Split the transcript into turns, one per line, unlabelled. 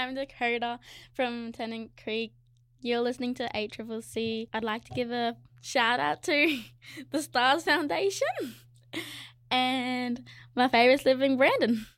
I'm Dakota from Tennant Creek. You're listening to ACCC. I'd like to give a shout out to the Stars Foundation and my favourite's living Brandon.